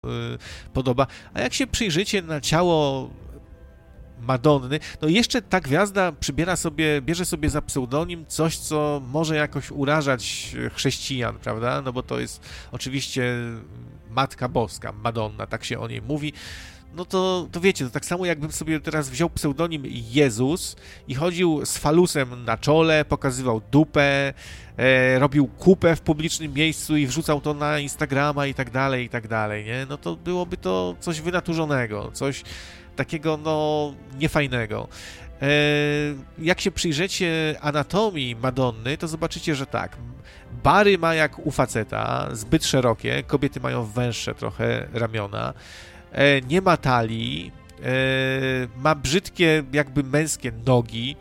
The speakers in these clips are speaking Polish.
podoba. A jak się przyjrzycie na ciało Madonny, no jeszcze ta gwiazda bierze sobie za pseudonim coś, co może jakoś urażać chrześcijan, prawda? No bo to jest oczywiście Matka Boska, Madonna, tak się o niej mówi. No to wiecie, to tak samo jakbym sobie teraz wziął pseudonim Jezus i chodził z falusem na czole, pokazywał dupę, robił kupę w publicznym miejscu i wrzucał to na Instagrama i tak dalej, nie? No to byłoby to coś wynaturzonego, coś takiego, no, niefajnego. Jak się przyjrzycie anatomii Madonny, to zobaczycie, że tak, bary ma jak u faceta, zbyt szerokie, kobiety mają węższe trochę ramiona, nie ma talii, ma brzydkie, jakby męskie nogi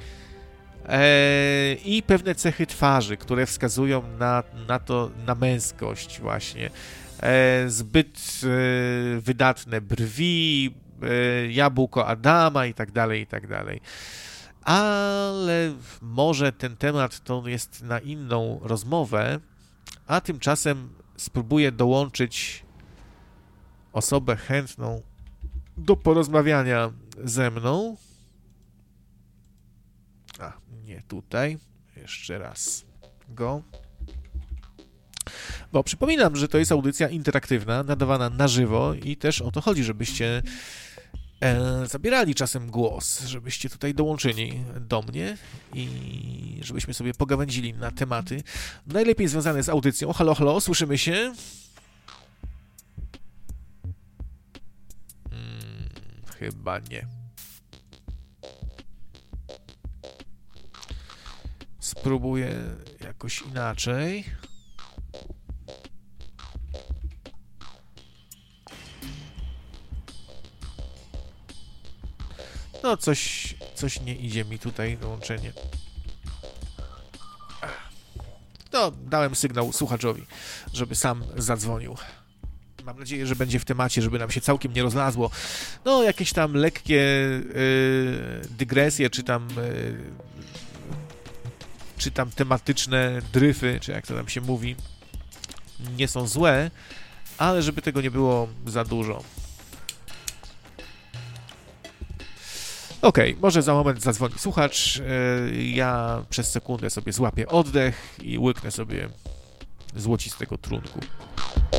i pewne cechy twarzy, które wskazują na męskość właśnie. Zbyt wydatne brwi, jabłko Adama i tak dalej. Ale może ten temat to jest na inną rozmowę, a tymczasem spróbuję dołączyć osobę chętną do porozmawiania ze mną. A, nie tutaj. Jeszcze raz go. Bo przypominam, że to jest audycja interaktywna, nadawana na żywo i też o to chodzi, żebyście zabierali czasem głos, żebyście tutaj dołączyli do mnie i żebyśmy sobie pogawędzili na tematy najlepiej związane z audycją. Halo, halo, słyszymy się? Chyba nie. Spróbuję jakoś inaczej. No, coś nie idzie mi tutaj dołączenie. No, dałem sygnał słuchaczowi, żeby sam zadzwonił. Mam nadzieję, że będzie w temacie, żeby nam się całkiem nie rozlazło. No, jakieś tam lekkie dygresje, czy tam tematyczne dryfy, czy jak to tam się mówi, nie są złe, ale żeby tego nie było za dużo. Okej, może za moment zadzwoni słuchacz, ja przez sekundę sobie złapię oddech i łyknę sobie złocistego trunku.